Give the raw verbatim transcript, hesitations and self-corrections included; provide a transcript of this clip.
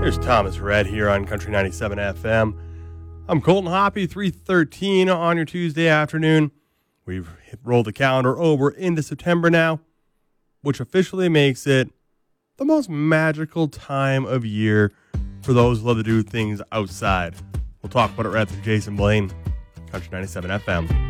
Here's Thomas Red here on Country ninety-seven F M. I'm Colton Hoppy, three thirteen on your Tuesday afternoon. We've rolled the calendar over into September now, which officially makes it the most magical time of year for those who love to do things outside. We'll talk about it right after Jason Blaine, Country ninety-seven F M.